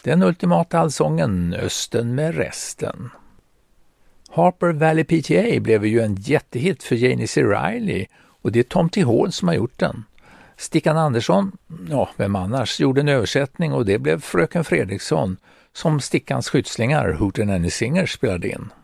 Den ultimata allsången Östen med resten. Harper Valley PTA blev ju en jättehit för Janie C. Riley och det är Tom T. Hall som har gjort den. Stickan Andersson, vem annars, gjorde en översättning och det blev Fröken Fredriksson som Stickans skyddslingar Hooten and the Singers spelade in.